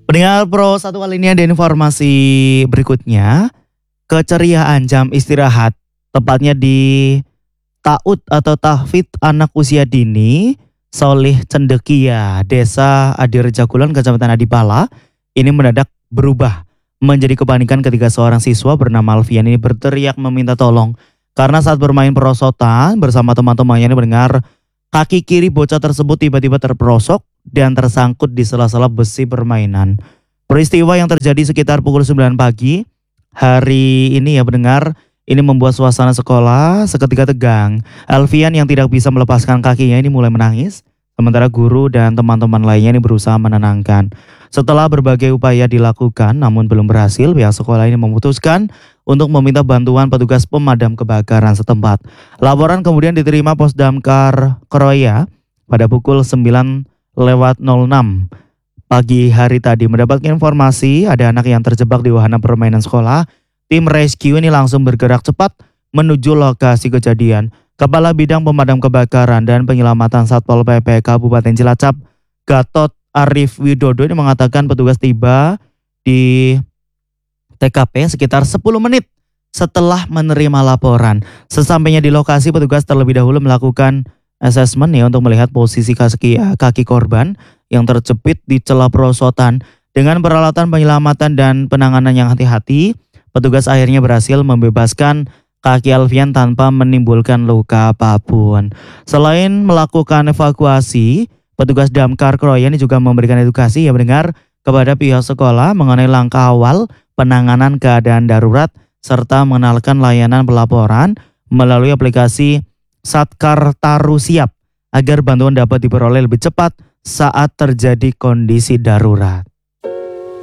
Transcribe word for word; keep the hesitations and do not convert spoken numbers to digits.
Pendengar Pro satu kali ini ada informasi berikutnya. Keceriaan jam istirahat, tepatnya di Taut atau Tahfidz anak usia dini Solih Cendekia, Desa Adireja Kulon, Kecamatan Adipala, ini mendadak berubah menjadi kepanikan ketika seorang siswa bernama Alfian ini berteriak meminta tolong karena saat bermain perosotan bersama teman-temannya ini mendengar kaki kiri bocah tersebut tiba-tiba terperosok dan tersangkut di sela-sela besi permainan. Peristiwa yang terjadi sekitar pukul sembilan pagi hari ini ya mendengar, ini membuat suasana sekolah seketika tegang. Alfian yang tidak bisa melepaskan kakinya ini mulai menangis, sementara guru dan teman-teman lainnya ini berusaha menenangkan. Setelah berbagai upaya dilakukan namun belum berhasil, pihak sekolah ini memutuskan untuk meminta bantuan petugas pemadam kebakaran setempat. Laporan kemudian diterima Pos Damkar Kroya pada pukul sembilan lewat nol enam pagi hari tadi. Mendapatkan informasi ada anak yang terjebak di wahana permainan sekolah, tim rescue ini langsung bergerak cepat menuju lokasi kejadian. Kepala Bidang Pemadam Kebakaran dan Penyelamatan Satpol P P Kabupaten Cilacap, Gatot Arif Widodo ini mengatakan petugas tiba di T K P sekitar sepuluh menit setelah menerima laporan. Sesampainya di lokasi, petugas terlebih dahulu melakukan asesmen ya untuk melihat posisi kaki, kaki korban yang terjepit di celah perosotan. Dengan peralatan penyelamatan dan penanganan yang hati-hati, petugas akhirnya berhasil membebaskan kaki Alfian tanpa menimbulkan luka apapun. Selain melakukan evakuasi, petugas Damkar Kroya ini juga memberikan edukasi ya mendengar kepada pihak sekolah mengenai langkah awal penanganan keadaan darurat serta mengenalkan layanan pelaporan melalui aplikasi Satkar Taru Siap agar bantuan dapat diperoleh lebih cepat saat terjadi kondisi darurat.